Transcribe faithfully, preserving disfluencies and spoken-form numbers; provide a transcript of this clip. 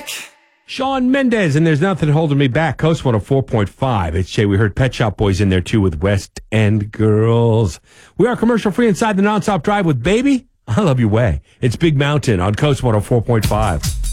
Shawn Mendes, and there's nothing holding me back. Coast one oh four point five. It's Jay. We heard Pet Shop Boys in there, too, with West End Girls. We are commercial-free inside the Nonstop Drive with Baby, I Love Your Way. It's Big Mountain on Coast one oh four point five.